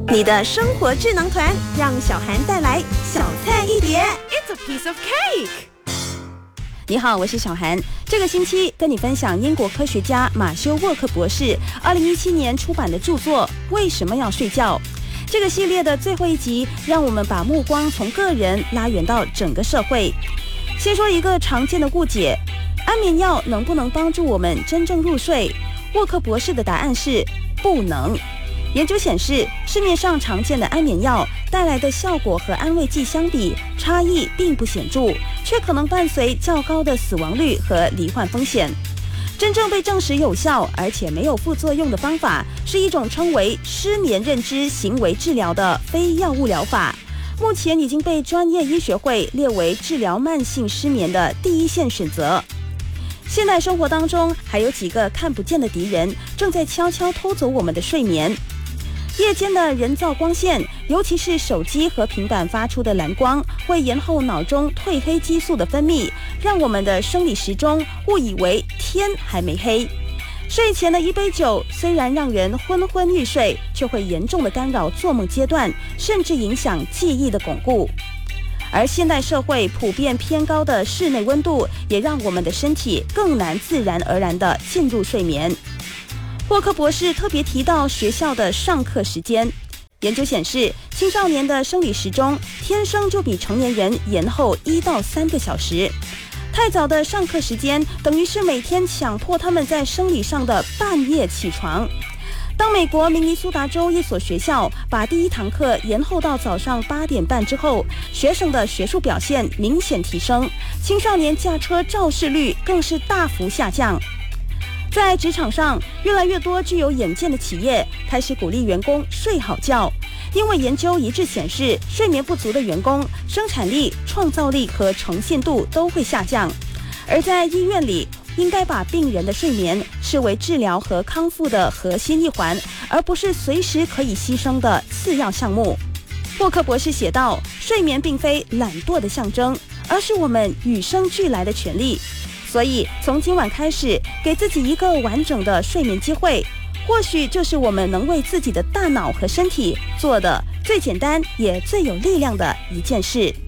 你的生活智囊团，让小涵带来小菜一碟。 It's a piece of cake。 你好，我是小涵。这个星期跟你分享英国科学家马修沃克博士2017年出版的著作《为什么要睡觉》。这个系列的最后一集，让我们把目光从个人拉远到整个社会。先说一个常见的误解：安眠药能不能帮助我们真正入睡？沃克博士的答案是不能。研究显示，市面上常见的安眠药带来的效果和安慰剂相比，差异并不显著，却可能伴随较高的死亡率和罹患风险。真正被证实有效而且没有副作用的方法，是一种称为失眠认知行为治疗的非药物疗法。目前已经被专业医学会列为治疗慢性失眠的第一线选择。现代生活当中，还有几个看不见的敌人正在悄悄偷走我们的睡眠。夜间的人造光线，尤其是手机和平板发出的蓝光，会延后脑中褪黑激素的分泌，让我们的生理时钟误以为天还没黑。睡前的一杯酒虽然让人昏昏欲睡，却会严重的干扰做梦阶段，甚至影响记忆的巩固。而现代社会普遍偏高的室内温度，也让我们的身体更难自然而然地进入睡眠。沃克博士特别提到学校的上课时间。研究显示，青少年的生理时钟天生就比成年人延后1到3个小时。太早的上课时间，等于是每天强迫他们在生理上的半夜起床。当美国明尼苏达州一所学校把第一堂课延后到早上8点半之后，学生的学术表现明显提升，青少年驾车肇事率更是大幅下降。在职场上，越来越多具有远见的企业开始鼓励员工睡好觉，因为研究一致显示，睡眠不足的员工生产力、创造力和诚信度都会下降。而在医院里，应该把病人的睡眠视为治疗和康复的核心一环，而不是随时可以牺牲的次要项目。沃克博士写道，睡眠并非懒惰的象征，而是我们与生俱来的权利。所以从今晚开始，给自己一个完整的睡眠机会，或许就是我们能为自己的大脑和身体做的最简单也最有力量的一件事。